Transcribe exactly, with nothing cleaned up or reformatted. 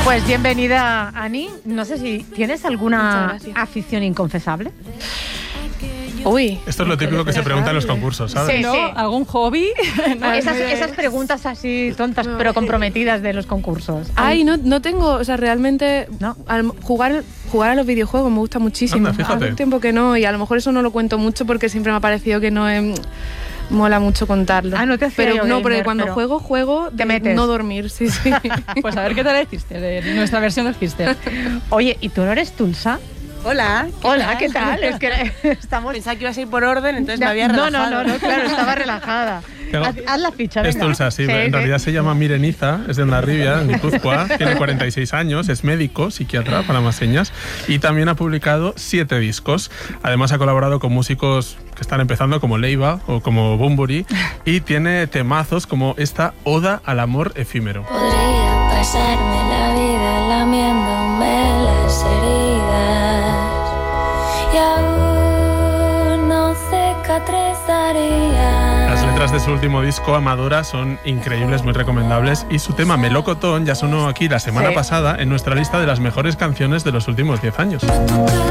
Pues bienvenida, Ani. No sé si tienes alguna afición inconfesable. Uy. Esto es lo típico que se pregunta en los concursos, ¿sabes? Sí, ¿No? sí. ¿Algún hobby? No, esas, esas preguntas así tontas pero comprometidas de los concursos. Ay, no, no tengo, o sea, realmente ¿No? al jugar, jugar a los videojuegos me gusta muchísimo. Anda, fíjate. Hace un tiempo que no, y a lo mejor eso no lo cuento mucho porque siempre me ha parecido que no es, mola mucho contarlo. Ah, no te hacía Pero yo no, porque gamer, cuando pero juego, juego te de metes. no dormir, sí, sí. Pues a ver qué tal es Fister, de nuestra versión del Fister. Oye, ¿y tú no eres Tulsa? Hola. Hola, ¿qué tal? Es que estamos... Pensaba que ibas a ir por orden, entonces me había no, relajado. no, no, no, claro, estaba relajada. Pero- Haz, haz la ficha, Es venga. Tulsa, sí, en realidad se llama Mireniza, es de Hondarribia, en Guipúzcoa, tiene cuarenta y seis años, es médico, psiquiatra, para más señas, y también ha publicado siete discos. Además ha colaborado con músicos que están empezando como Leiva o como Bunbury, y tiene temazos como esta Oda al amor efímero. Podría pasarme la vida lamiéndome las heridas y aún no cicatrizaría. Las letras de su último disco, Amadora, son increíbles, muy recomendables, y su tema Melocotón ya sonó aquí la semana Sí. pasada en nuestra lista de las mejores canciones de los últimos diez años.